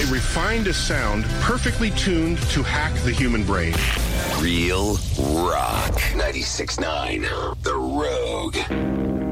they refined a sound perfectly tuned to hack the human brain. Real Rock 96.9 The Rogue.